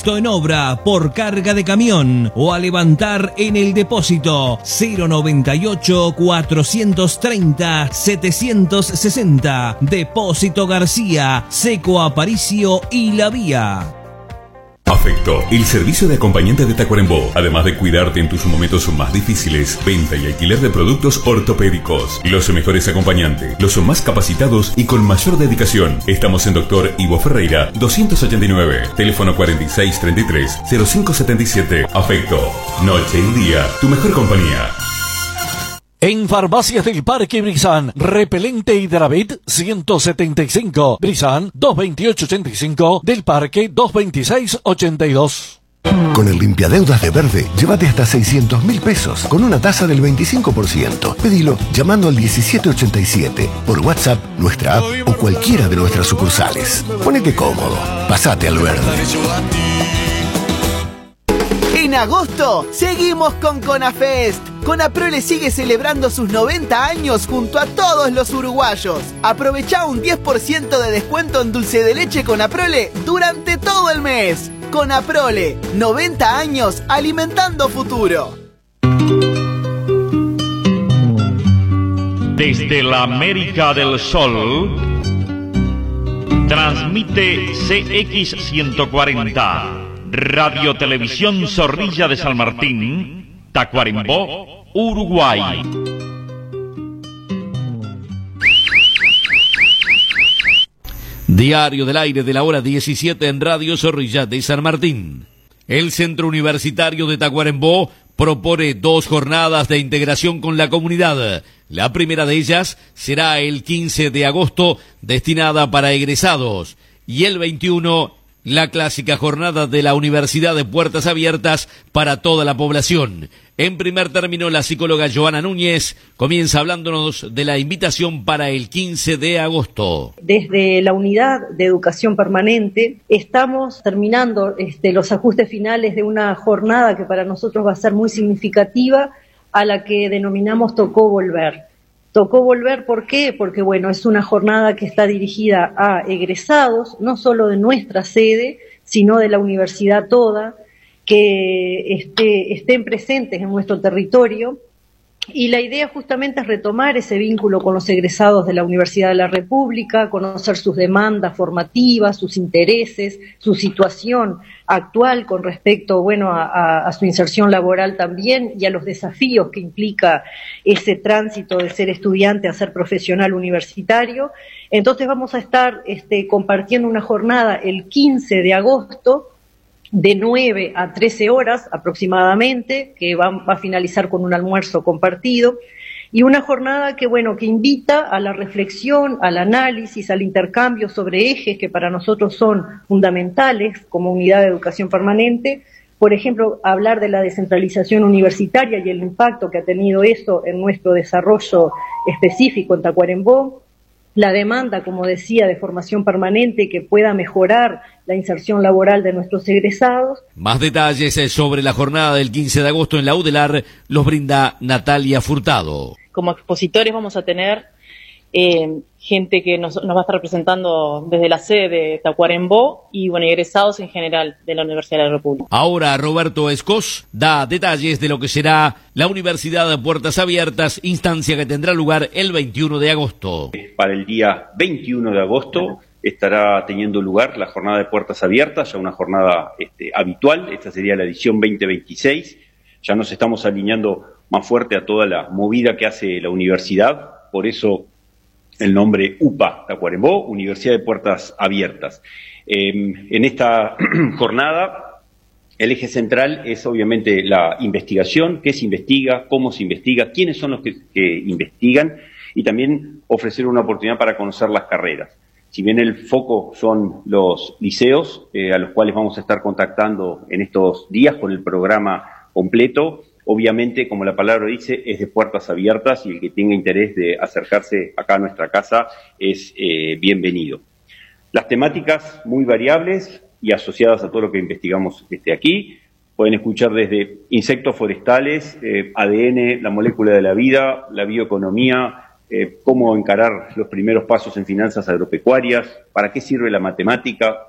En obra por carga de camión o a levantar en el depósito 098 430 760. Depósito García, Seco Aparicio y La Vía. Afecto, el servicio de acompañante de Tacuarembó, además de cuidarte en tus momentos más difíciles, venta y alquiler de productos ortopédicos. Los mejores acompañantes, los más capacitados y con mayor dedicación. Estamos en Dr. Ivo Ferreira, 289, teléfono 4633-0577. Afecto, noche y día, tu mejor compañía. En Farmacias del Parque Brizán, repelente Hidravit 175, Brizán 22885, del Parque 22682. Con el limpiadeudas de Verde, llévate hasta 600.000 pesos con una tasa del 25%. Pedilo llamando al 1787, por WhatsApp, nuestra app o cualquiera de nuestras sucursales. Ponete cómodo, pasate al Verde. En agosto, seguimos con Conafest. Conaprole sigue celebrando sus 90 años junto a todos los uruguayos. Aprovecha un 10% de descuento en dulce de leche Conaprole durante todo el mes. Conaprole, 90 años alimentando futuro. Desde la América del Sol, transmite CX140. Radio Televisión Zorrilla de San Martín, Tacuarembó, Uruguay. Diario del aire de la hora 17 en Radio Zorrilla de San Martín. El Centro Universitario de Tacuarembó propone 2 jornadas de integración con la comunidad. La primera de ellas será el 15 de agosto, destinada para egresados, y el 21 la clásica jornada de la Universidad de Puertas Abiertas para toda la población. En primer término, la psicóloga Joana Núñez comienza hablándonos de la invitación para el 15 de agosto. Desde la Unidad de Educación Permanente estamos terminando los ajustes finales de una jornada que para nosotros va a ser muy significativa, a la que denominamos Tocó Volver. Tocó volver, ¿por qué? Porque, bueno, es una jornada que está dirigida a egresados, no solo de nuestra sede, sino de la universidad toda, que estén presentes en nuestro territorio. Y la idea justamente es retomar ese vínculo con los egresados de la Universidad de la República, conocer sus demandas formativas, sus intereses, su situación actual con respecto, bueno, a su inserción laboral también y a los desafíos que implica ese tránsito de ser estudiante a ser profesional universitario. Entonces vamos a estar compartiendo una jornada el 15 de agosto, de 9 a 13 horas aproximadamente, que va a finalizar con un almuerzo compartido, y una jornada que, bueno, que invita a la reflexión, al análisis, al intercambio sobre ejes que para nosotros son fundamentales como unidad de educación permanente. Por ejemplo, hablar de la descentralización universitaria y el impacto que ha tenido eso en nuestro desarrollo específico en Tacuarembó. La demanda, como decía, de formación permanente que pueda mejorar la inserción laboral de nuestros egresados. Más detalles sobre la jornada del 15 de agosto en la UDELAR los brinda Natalia Furtado. Como expositores vamos a tener gente que nos va a estar representando desde la sede de Tacuarembó y, bueno, egresados en general de la Universidad de la República. Ahora Roberto Escos da detalles de lo que será la Universidad de Puertas Abiertas, instancia que tendrá lugar el 21 de agosto. Para el día 21 de agosto estará teniendo lugar la jornada de Puertas Abiertas, ya una jornada habitual. Esta sería la edición 2026. Ya nos estamos alineando más fuerte a toda la movida que hace la universidad, por eso el nombre UPA Tacuarembó, Universidad de Puertas Abiertas. En esta jornada, el eje central es obviamente la investigación, qué se investiga, cómo se investiga, quiénes son los que investigan, y también ofrecer una oportunidad para conocer las carreras. Si bien el foco son los liceos, a los cuales vamos a estar contactando en estos días con el programa completo, obviamente, como la palabra dice, es de puertas abiertas, y el que tenga interés de acercarse acá a nuestra casa es bienvenido. Las temáticas muy variables y asociadas a todo lo que investigamos aquí. Pueden escuchar desde insectos forestales, ADN, la molécula de la vida, la bioeconomía, cómo encarar los primeros pasos en finanzas agropecuarias, para qué sirve la matemática,